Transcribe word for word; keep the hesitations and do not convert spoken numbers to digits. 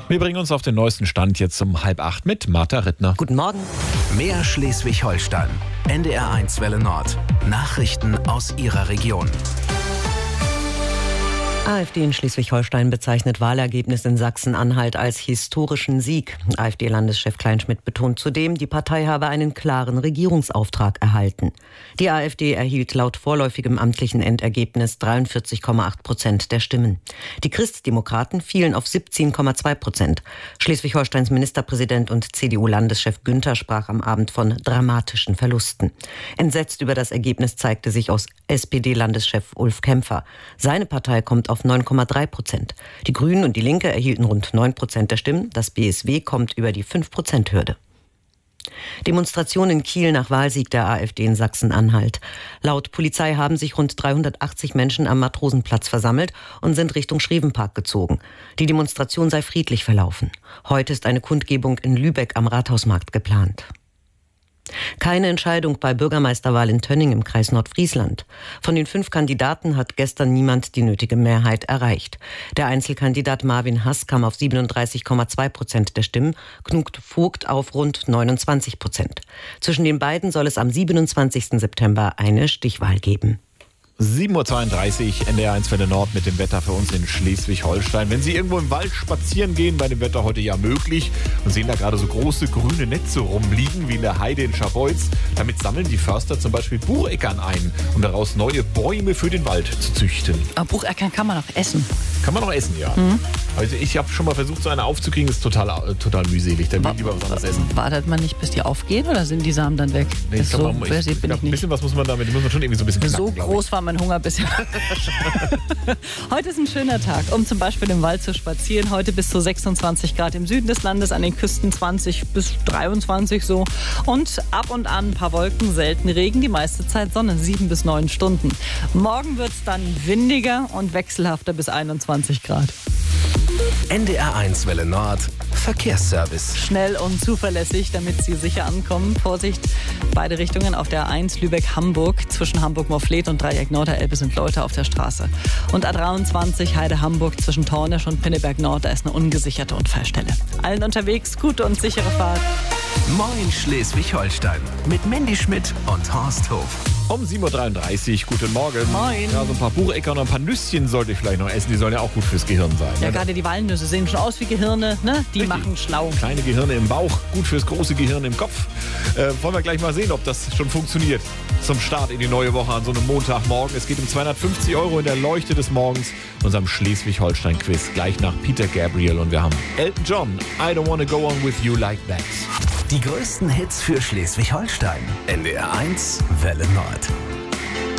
Wir bringen uns auf den neuesten Stand jetzt um halb acht mit Martha Rittner. Guten Morgen. Mehr Schleswig-Holstein. N D R eins Welle Nord. Nachrichten aus Ihrer Region. AfD in Schleswig-Holstein bezeichnet Wahlergebnis in Sachsen-Anhalt als historischen Sieg. AfD-Landeschef Kleinschmidt betont zudem, die Partei habe einen klaren Regierungsauftrag erhalten. Die AfD erhielt laut vorläufigem amtlichen Endergebnis dreiundvierzig Komma acht Prozent der Stimmen. Die Christdemokraten fielen auf siebzehn Komma zwei Prozent. Schleswig-Holsteins Ministerpräsident und C D U-Landeschef Günther sprach am Abend von dramatischen Verlusten. Entsetzt über das Ergebnis zeigte sich aus S P D-Landeschef Ulf Kämpfer. Seine Partei kommt auf auf neun Komma drei Prozent. Die Grünen und die Linke erhielten rund neun Prozent der Stimmen. Das B S W kommt über die fünf Prozent Hürde. Demonstration in Kiel nach Wahlsieg der AfD in Sachsen-Anhalt. Laut Polizei haben sich rund dreihundertachtzig Menschen am Matrosenplatz versammelt und sind Richtung Schrevenpark gezogen. Die Demonstration sei friedlich verlaufen. Heute ist eine Kundgebung in Lübeck am Rathausmarkt geplant. Keine Entscheidung bei Bürgermeisterwahl in Tönning im Kreis Nordfriesland. Von den fünf Kandidaten hat gestern niemand die nötige Mehrheit erreicht. Der Einzelkandidat Marvin Hass kam auf siebenunddreißig Komma zwei Prozent der Stimmen, Knut Vogt auf rund neunundzwanzig Prozent. Zwischen den beiden soll es am siebenundzwanzigsten September eine Stichwahl geben. sieben Uhr zweiunddreißig, N D R eins Welle Nord mit dem Wetter für uns in Schleswig-Holstein. Wenn Sie irgendwo im Wald spazieren gehen, bei dem Wetter heute ja möglich, und sehen da gerade so große grüne Netze rumliegen, wie in der Heide in Scharbeutz, damit sammeln die Förster zum Beispiel Bucheckern ein, um daraus neue Bäume für den Wald zu züchten. Aber Bucheckern kann man auch essen. Kann man auch essen, ja. Mhm. Also ich habe schon mal versucht, so eine aufzukriegen, ist total, äh, total mühselig. Da will ich lieber was anderes essen. Wartet man nicht, bis die aufgehen, oder sind die Samen dann weg? Nee, ich so man, ich, ich glaub, ein bisschen was muss man damit, muss man schon irgendwie so ein bisschen knacken, so groß war mein Hunger bisher. Heute ist ein schöner Tag, um zum Beispiel im Wald zu spazieren. Heute bis zu sechsundzwanzig Grad im Süden des Landes, an den Küsten zwanzig bis dreiundzwanzig so. Und ab und an ein paar Wolken, selten Regen, die meiste Zeit Sonne, sieben bis neun Stunden. Morgen wird es dann windiger und wechselhafter bis einundzwanzig Grad. N D R eins Welle Nord. Verkehrsservice. Schnell und zuverlässig, damit Sie sicher ankommen. Vorsicht, beide Richtungen auf der A eins Lübeck-Hamburg. Zwischen Hamburg-Morfleet und Dreieck Norderelbe sind Leute auf der Straße. Und A dreiundzwanzig Heide-Hamburg zwischen Tornisch und Pinneberg-Nord. Da ist eine ungesicherte Unfallstelle. Allen unterwegs, gute und sichere Fahrt. Moin Schleswig-Holstein. Mit Mandy Schmidt und Horst Hof. Um sieben Uhr dreiunddreißig, guten Morgen. Moin. Ja, so ein paar Bucheckern und ein paar Nüsschen sollte ich vielleicht noch essen. Die sollen ja auch gut fürs Gehirn sein. Ja, ne? gerade die Walnüsse sehen schon aus wie Gehirne, ne? Die Richtig. machen schlau. Kleine Gehirne im Bauch, gut fürs große Gehirn im Kopf. Äh, wollen wir gleich mal sehen, ob das schon funktioniert. Zum Start in die neue Woche an so einem Montagmorgen. Es geht um zweihundertfünfzig Euro in der Leuchte des Morgens, unserem Schleswig-Holstein-Quiz. Gleich nach Peter Gabriel und wir haben Elton John, I Don't Wanna Go On With You Like That. Die größten Hits für Schleswig-Holstein. N D R eins Welle Nord.